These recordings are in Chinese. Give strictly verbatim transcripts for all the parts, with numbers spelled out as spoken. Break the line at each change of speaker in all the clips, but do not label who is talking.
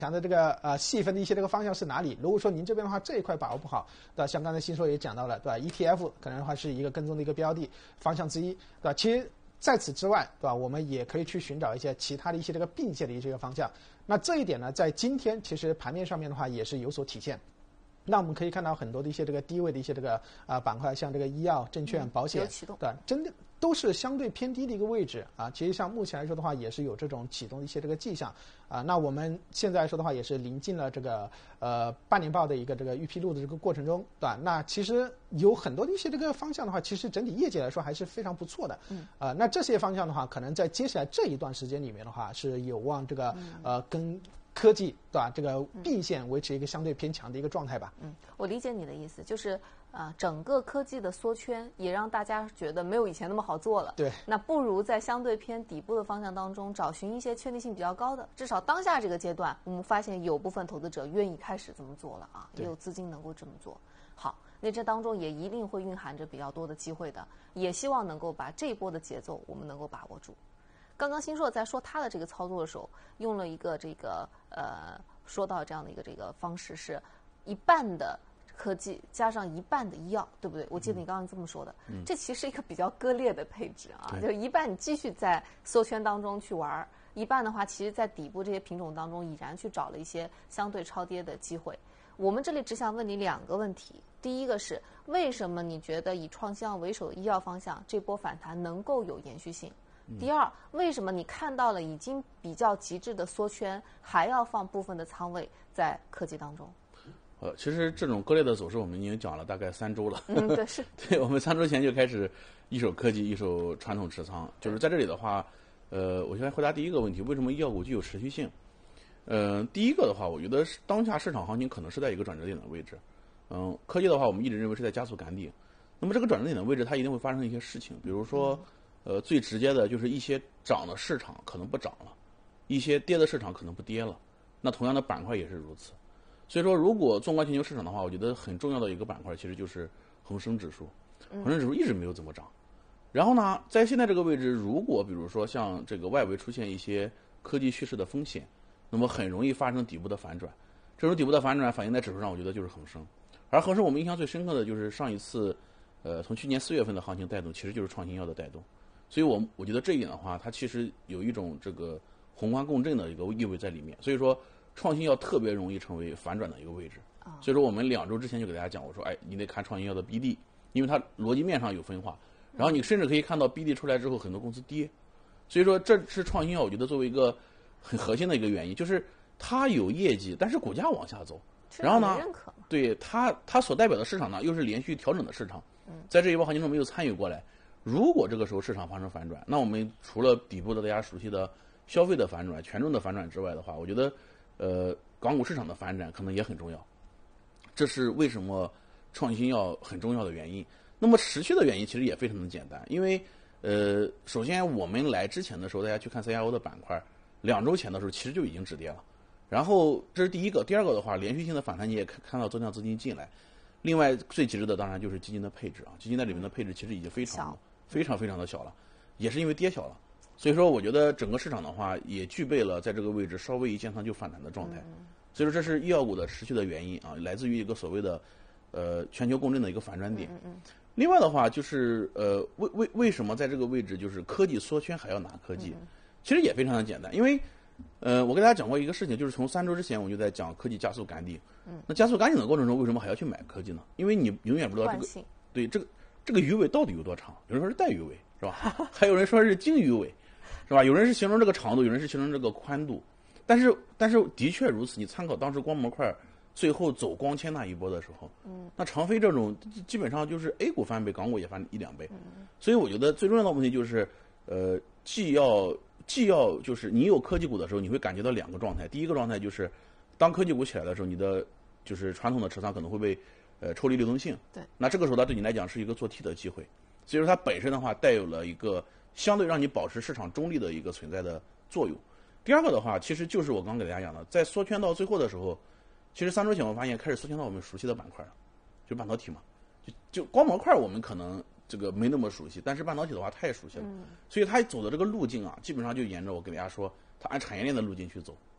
强的这个呃细分的一些这个方向是哪里？如果说您这边的话这一块把握不好，对吧？像刚才新说也讲到了，对吧 ？E T F 可能的话是一个跟踪的一个标的方向之一，对吧？其实在此之外，对吧？我们也可以去寻找一些其他的一些这个并线的一些个方向。那这一点呢，在今天其实盘面上面的话也是有所体现。那我们可以看到很多的一些这个低位的一些这个啊、呃、板块，像这个医药、证券、保险，对，真的都是相对偏低的一个位置啊。其实像目前来说的话，也是有这种启动的一些这个迹象啊。那我们现在来说的话，也是临近了这个呃半年报的一个这个预披露的这个过程中，对吧？那其实有很多的一些这个方向的话，其实整体业绩来说还是非常不错的。嗯。啊，那这些方向的话，可能在接下来这一段时间里面的话，是有望这个呃跟科技对吧？这个并线维持一个相对偏强的一个状态吧。
嗯，我理解你的意思，就是呃，整个科技的缩圈也让大家觉得没有以前那么好做了。
对。
那不如在相对偏底部的方向当中找寻一些确定性比较高的，至少当下这个阶段，我们发现有部分投资者愿意开始这么做了啊，也有资金能够这么做。好，那这当中也一定会蕴含着比较多的机会的，也希望能够把这一波的节奏我们能够把握住。刚刚新硕在说他的这个操作的时候，用了一个这个呃，说到这样的一个这个方式，是一半的科技加上一半的医药，对不对？我记得你刚刚这么说的。嗯、这其实是一个比较割裂的配置啊，就一半你继续在缩圈当中去玩，一半的话，其实在底部这些品种当中已然去找了一些相对超跌的机会。我们这里只想问你两个问题，第一个是为什么你觉得以创新药为首的医药方向这波反弹能够有延续性？第二，为什么你看到了已经比较极致的缩圈，还要放部分的仓位在科技当中？
呃，其实这种割裂的走势我们已经讲了大概三周了。
嗯，对，是。
对，我们三周前就开始一手科技，一手传统持仓。就是在这里的话，呃，我先回答第一个问题：为什么医药股具有持续性？呃，第一个的话，我觉得当下市场行情可能是在一个转折点的位置。嗯、呃，科技的话，我们一直认为是在加速赶底。那么这个转折点的位置，它一定会发生一些事情，比如说。嗯呃，最直接的就是一些涨的市场可能不涨了，一些跌的市场可能不跌了。那同样的板块也是如此。所以说，如果纵观全球市场的话，我觉得很重要的一个板块其实就是恒生指数。恒生指数一直没有怎么涨。然后呢，在现在这个位置，如果比如说像这个外围出现一些科技趋势的风险，那么很容易发生底部的反转。这种底部的反转反映在指数上，我觉得就是恒生。而恒生我们印象最深刻的就是上一次，呃，从去年四月份的行情带动，其实就是创新药的带动。所以我我觉得这一点的话，它其实有一种这个宏观共振的一个意味在里面。所以说，创新药特别容易成为反转的一个位置。所以说，我们两周之前就给大家讲，我说，哎，你得看创新药的 B D， 因为它逻辑面上有分化。然后你甚至可以看到 B D 出来之后，很多公司跌。所以说，这是创新药，我觉得作为一个很核心的一个原因，就是它有业绩，但是股价往下走。然后呢，对它它所代表的市场呢，又是连续调整的市场，在这一波行情中没有参与过来。如果这个时候市场发生反转，那我们除了底部的大家熟悉的消费的反转、权重的反转之外的话，我觉得，呃，港股市场的反转可能也很重要。这是为什么创新药很重要的原因。那么持续的原因其实也非常的简单，因为呃，首先我们来之前的时候，大家去看 C I O 的板块，两周前的时候其实就已经止跌了。然后这是第一个，第二个的话，连续性的反弹你也看看到增量资金进来。另外最极致的当然就是基金的配置啊，基金在里面的配置其实已经非常非常非常的小了，也是因为跌小了。所以说我觉得整个市场的话也具备了在这个位置稍微一建仓就反弹的状态。所以说这是医药股的持续的原因啊，来自于一个所谓的呃全球共振的一个反转点。另外的话就是呃为为为什么在这个位置就是科技缩圈还要拿科技？其实也非常的简单，因为呃我跟大家讲过一个事情，就是从三周之前我就在讲科技加速赶底。那加速赶底的过程中，为什么还要去买科技呢？因为你永远不知道这个对这个这个鱼尾到底有多长，有人说是带鱼尾是吧？还有人说是鲸鱼尾是吧？有人是形容这个长度，有人是形容这个宽度。但是但是的确如此，你参考当时光模块最后走光纤那一波的时候，嗯，那长飞这种基本上就是 A 股翻倍，港股也翻一两倍。嗯，所以我觉得最重要的问题就是，呃，既要既要就是你有科技股的时候，你会感觉到两个状态。第一个状态就是，当科技股起来的时候，你的就是传统的持仓可能会被呃抽离流动性。对，那这个时候它对你来讲是一个做 T 的机会。所以说它本身的话带有了一个相对让你保持市场中立的一个存在的作用。第二个的话，其实就是我刚给大家讲的，在缩圈到最后的时候，其实三周前我发现开始缩圈到我们熟悉的板块了，就半导体嘛，就就光模块我们可能这个没那么熟悉，但是半导体的话太熟悉了，嗯、所以它走的这个路径啊，基本上就沿着我给大家说，它按产业链的路径去走，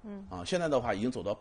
嗯
啊，现在的话已经走到